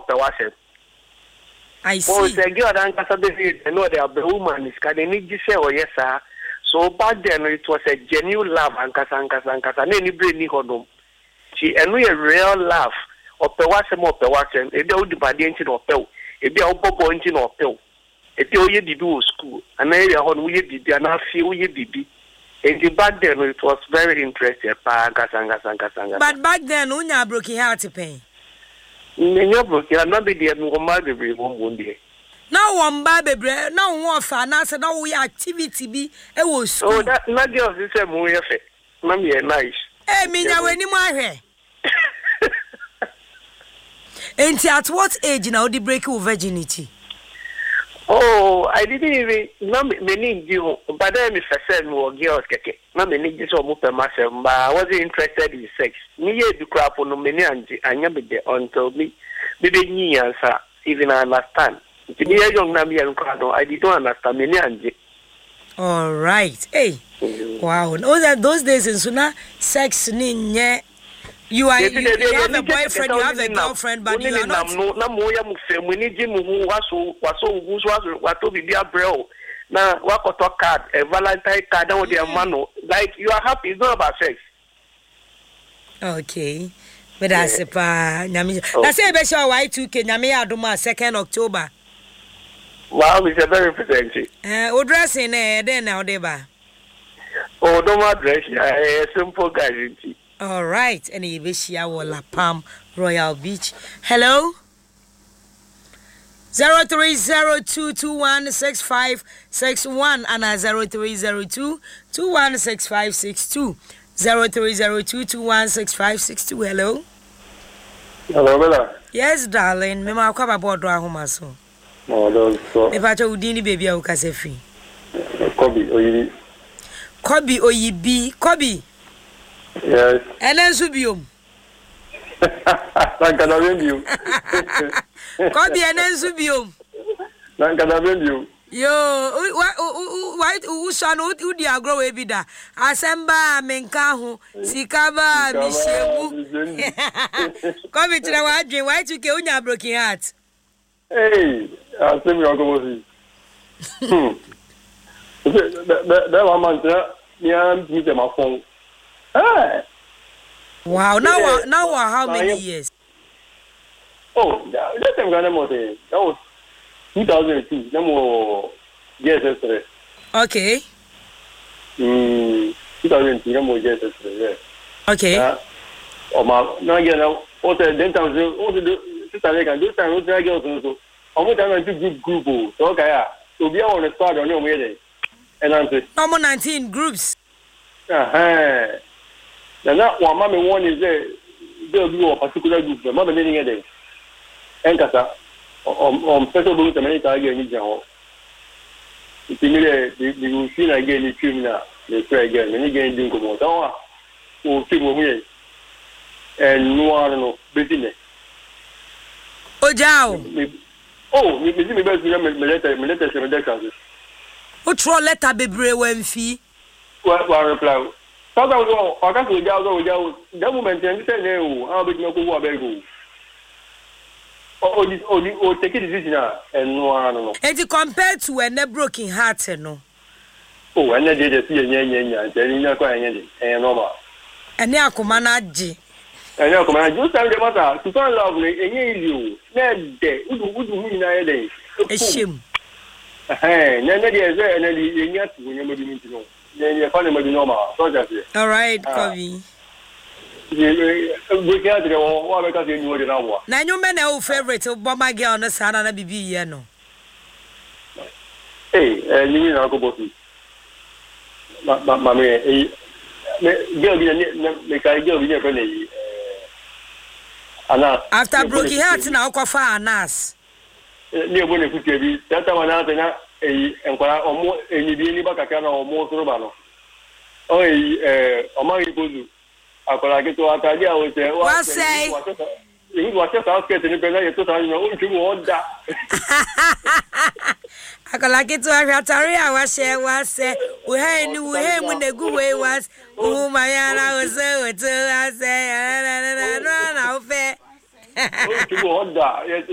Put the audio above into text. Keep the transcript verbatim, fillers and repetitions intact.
wasem. I see. Oh, say girl and kasa be no they are the woman is can need to say oh yes sir. So back then it was a genuine love and kasa and kasa and kasa na any brain ni hodom. She and we a real love. Ope wasem ope wasem. E dey odi bade nti no ope. E dey obobo nti no ope. E dey oye bibi o school. And area hon we bibi and afi we bibi. And the back then it was very interesting pa kasa and kasa and kasa. But back then unya broken heart pain. Nenya broken na be dey no ma be be won dey. Now one baby now one fa na say now we activity bi e wo school. Oh that na girl say mo ye fe. Na me nice. Eh me nya wani mo ahwe. And at what age now the break your virginity? Oh, I didn't even na me need you but then me first mo girls keke. Na me need so mo pe myself but I wasn't interested in sex. Me ye du crap no me ni anje anya be there until me me be ni answer even I understand. To be a young na me I didn't understand me ni anje. All right. Hey. Mm-hmm. Wow. Those those days in Suna sex ni nye. You are you, you have a boyfriend, you have a girlfriend, but you are not. Na mo ya mu fe mu ni ji mu hu waso waso hu waso wato bibi abrel na wakoto card a Valentine card na the man like you are happy it's not about sex. Okay. But that's a pa nyame. That's say be sure Y two K nyame adoma second October. Wow, it's a very representative. Eh o dressing eh then na o dey ba. Oh, don't my dress a simple guy. All right, and Ibishia Walla Palm Royal Beach. Hello, zero three zero two two one six five six one and zero three zero two two one six five six two zero three zero two two one six five six two. Hello. Hello, Bella. Yes, darling. Me ma kwa babo do ahoma so. No, do so. Me pa cho udini baby a ukase free. Kobi oyibi. Kobi oyibi. Kobi. Yes. And then subium. Like I you. Kobi and then subium. Like I you. Yo, why why usan u di agro we bi da. Asemba menka ho, sikaba mi shegu. Kobi tira wa adwen, why to ke unya broken heart. Hey, I say me ogomosi. Hmm. That that one man there, me am me my phone. Hey. Wow, now yeah. now how many years? Oh, that time Ghana was that was two thousand two. No more yes, yes. Okay. Hmm. two thousand two. No more yes, yes. Okay. Uh, oh my, now again, what the then time what the sister like and this time what the girls also. I'm going to do good group. So okay, yeah. So we are on the start on your way there. And I'm saying. Number nineteen groups. Uh huh. Now, one mommy one is there. There will be a particular group. The mother meeting a day. And Kasa, on on special books, America again in Japan. It's similar. The will see again in criminal. They try again. Many again doing come out. Oh, oh, people here. And no one no business. Oh, Jow. Oh, me me me best me me letter me letter seven decades. Oh, throw letter be brave when fee. What what reply? So that was all. I can't go down, go down. That moment, and say no. I'll be no go away go. Oh, this, oh, this, oh, take it decision and no, I don't know. And to compare to a broken heart, no. Oh, and I did a see a yen yen, telling you quite anything, and normal. And now, Commander G. And now, Commander, just tell the matter to find lovely and you. Ned, would you mean I day? A shame. Hey, Ned, and then you get to remember you to know. Then you find him normal. All right, Kobe. We can't go. What because you know the number. Now, you men are favorite of Bomba Girl on the Sana and B B. You know. Hey, you mean Uncle Bossy? Mamma, girl, make I go with your friend. After broken hearts, now coffee and us. Near when you put your that time another. And what or more any be any back or more robano. Oh, eh, Omari Buzu. I could get to Atalia with the what say? It was just asking the Bella to tell you to want that. I could like it to Ataria. I was say, was say, we had knew him when the good way was. Oh, my Anna was so to I say, I don't know, fair. To want that.